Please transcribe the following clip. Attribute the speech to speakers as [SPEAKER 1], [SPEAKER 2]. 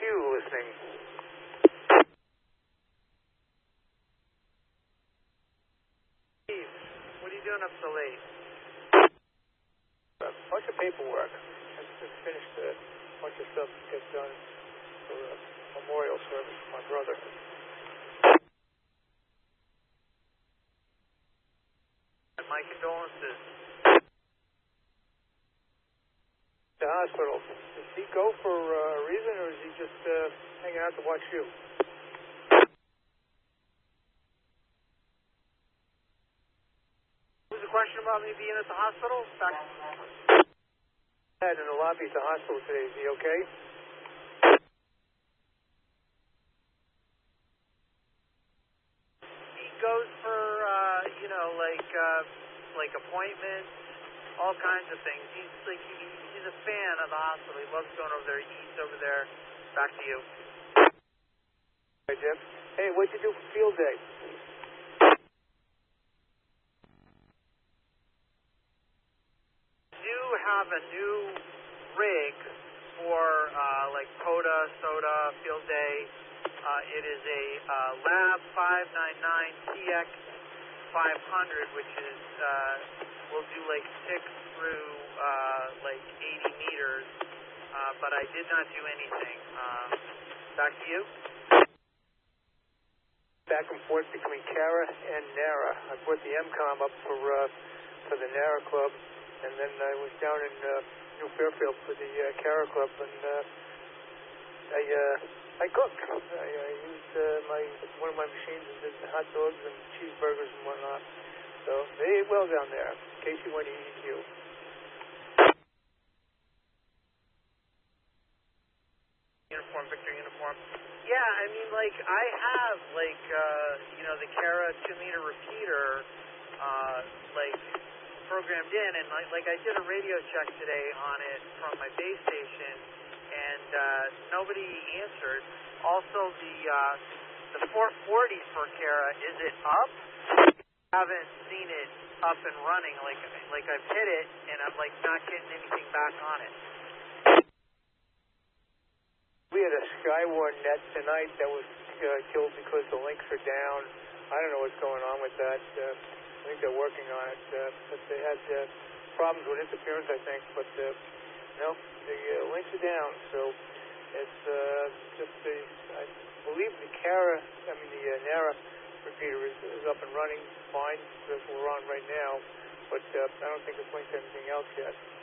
[SPEAKER 1] listening.
[SPEAKER 2] Steve, what are you doing up so late?
[SPEAKER 1] A bunch of paperwork. I just finished a bunch of stuff to get done for a memorial service for my brother.
[SPEAKER 2] My condolences.
[SPEAKER 1] The hospital. Does he go for a reason, or is he just hanging out to watch you?
[SPEAKER 2] What was the question about me being at the hospital?
[SPEAKER 1] Dad in the lobby at the hospital today. Is he okay?
[SPEAKER 2] He goes for, like appointments, all kinds of things. He's a fan of the hospital. He loves going over there. He eats over there. Back to you.
[SPEAKER 1] Hey, Jim. Hey, what'd you do for field day?
[SPEAKER 2] Do have a new rig for like POTA, SOTA, field day. It is a Lab 599 TX 500, which is we'll do like 6 through like 80 meters, but I did not do anything. Back to you.
[SPEAKER 1] Back and forth between Cara and NARA. I brought the MCOM up for the NARA club, and then I was down in New Fairfield for the Cara club, and I cooked. I used one of my machines and did the hot dogs and cheeseburgers and whatnot. So they ate well down there, in case you went to EQ.
[SPEAKER 2] Uniform, Victor uniform. Yeah, I mean, like, I have, like, the Cara 2-meter repeater, programmed in, and, like, I did a radio check today on it from my base station, and nobody answered. Also, the 440 for Cara, is it up? I haven't seen it up and running. Like I've hit it, and I'm, like, not getting anything back on it.
[SPEAKER 1] We had a Skywar net tonight that was killed because the links are down. I don't know what's going on with that. I think they're working on it. But they had problems with interference, I think. But, no, the links are down. So it's just I believe the NARA repeater is up and running fine. That's what we're on right now. But I don't think it's linked to anything else yet.